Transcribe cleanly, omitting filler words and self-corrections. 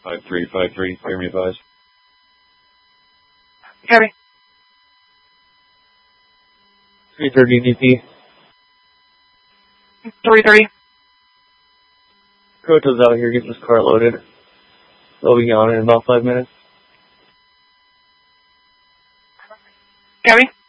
5353, hear me advise. Gary. 330 DP. 330. Proto's out here getting this car loaded. They'll be on in about 5 minutes. Gary.